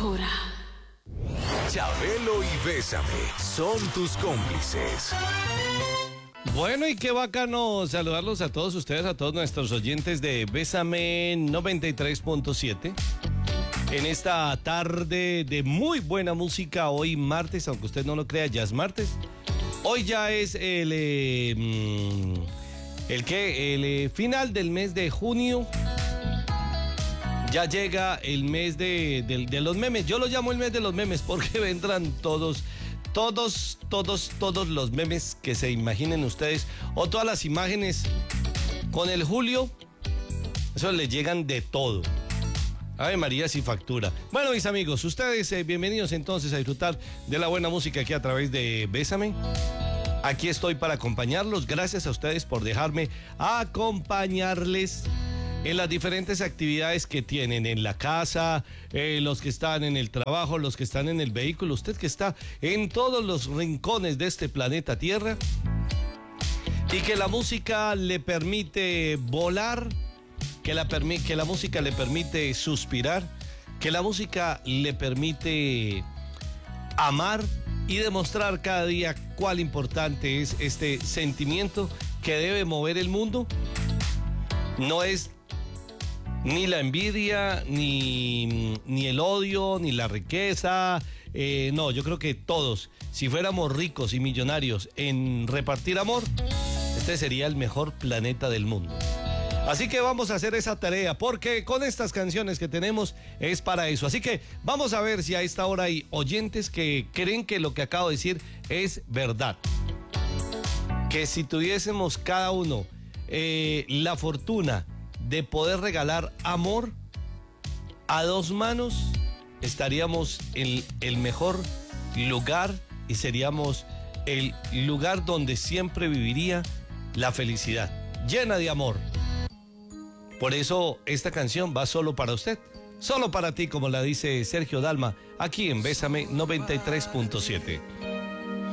locura. Chabelo y Bésame son tus cómplices. Bueno, y qué bacano saludarlos a todos ustedes, a todos nuestros oyentes de Bésame 93.7. En esta tarde de muy buena música, hoy martes, aunque usted no lo crea, ya es martes. Hoy ya es el final del mes de junio. Ya llega el mes de los memes. Yo lo llamo el mes de los memes porque vendrán todos los memes que se imaginen ustedes, o todas las imágenes. Con el julio, eso le llegan de todo. Ave María, si factura. Bueno, mis amigos, ustedes bienvenidos entonces a disfrutar de la buena música aquí a través de Bésame. Aquí estoy para acompañarlos. Gracias a ustedes por dejarme acompañarles en las diferentes actividades que tienen en la casa, los que están en el trabajo, los que están en el vehículo, usted que está en todos los rincones de este planeta Tierra, y que la música le permite volar, que la música le permite suspirar, que la música le permite amar y demostrar cada día cuál importante es este sentimiento que debe mover el mundo. No es ni la envidia, ni el odio, ni la riqueza. No, yo creo que todos, si fuéramos ricos y millonarios en repartir amor, este sería el mejor planeta del mundo. Así que vamos a hacer esa tarea, porque con estas canciones que tenemos es para eso. Así que vamos a ver si a esta hora hay oyentes que creen que lo que acabo de decir es verdad. Que si tuviésemos cada uno la fortuna de poder regalar amor a dos manos, estaríamos en el mejor lugar y seríamos el lugar donde siempre viviría la felicidad, llena de amor. Por eso esta canción va solo para usted, solo para ti, como la dice Sergio Dalma, aquí en Bésame 93.7.